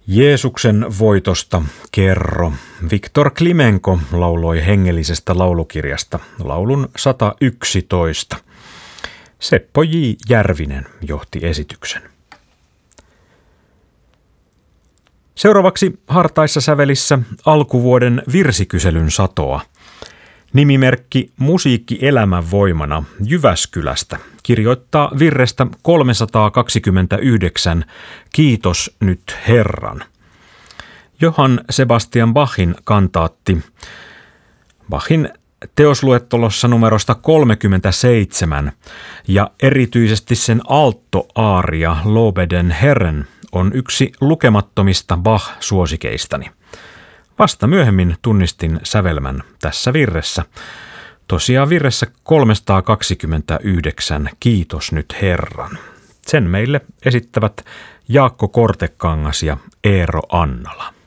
Jeesuksen voitosta kerro. Viktor Klimenko lauloi hengellisestä laulukirjasta laulun 111. Seppo J. Järvinen johti esityksen. Seuraavaksi hartaissa sävelissä alkuvuoden virsikyselyn satoa. Nimimerkki Musiikki elämän voimana Jyväskylästä kirjoittaa virrestä 329 Kiitos nyt Herran. Johann Sebastian Bachin kantaatti. Bachin teosluettelossa numerosta 37 ja erityisesti sen alttoaaria Lobe den Herren on yksi lukemattomista Bach-suosikeistani. Vasta myöhemmin tunnistin sävelmän tässä virressä. Tosiaan virressä 329 Kiitos nyt Herran. Sen meille esittävät Jaakko Kortekangas ja Eero Annala.